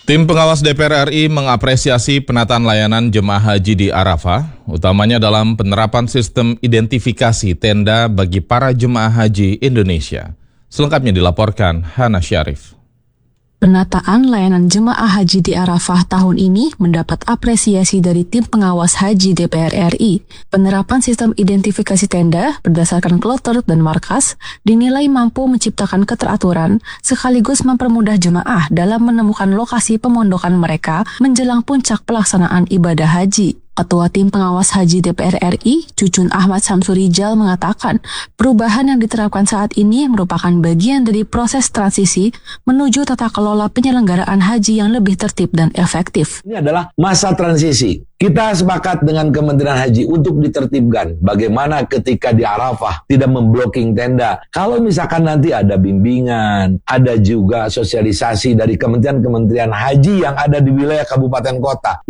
Tim pengawas DPR RI mengapresiasi penataan layanan jemaah haji di Arafah, utamanya dalam penerapan sistem identifikasi tenda bagi para jemaah haji Indonesia. Selengkapnya dilaporkan Hana Syarif. Penataan layanan jemaah haji di Arafah tahun ini mendapat apresiasi dari tim pengawas haji DPR RI. Penerapan sistem identifikasi tenda berdasarkan kloter dan markas dinilai mampu menciptakan keteraturan sekaligus mempermudah jemaah dalam menemukan lokasi pemondokan mereka menjelang puncak pelaksanaan ibadah haji. Ketua Tim Pengawas Haji DPR RI, Cucun Ahmad Samsurijal mengatakan, perubahan yang diterapkan saat ini merupakan bagian dari proses transisi menuju tata kelola penyelenggaraan haji yang lebih tertib dan efektif. Ini adalah masa transisi. Kita sepakat dengan Kementerian Haji untuk ditertibkan bagaimana ketika di Arafah tidak membloking tenda. Kalau misalkan nanti ada bimbingan, ada juga sosialisasi dari kementerian-kementerian haji yang ada di wilayah kabupaten kota.